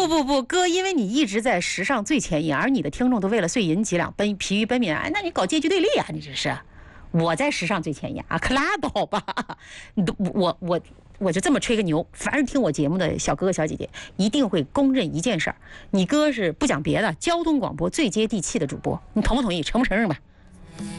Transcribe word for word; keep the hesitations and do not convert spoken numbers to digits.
不不，哥，因为你一直在时尚最前沿，而你的听众都为了碎银几两奔疲于奔命，哎，那你搞阶级对立啊？你这是？我在时尚最前沿啊，可拉倒吧！你都我我我就这么吹个牛，凡是听我节目的小哥哥小姐姐，一定会公认一件事儿：你哥是不讲别的，交通广播最接地气的主播。你同不同意？承不承认吧？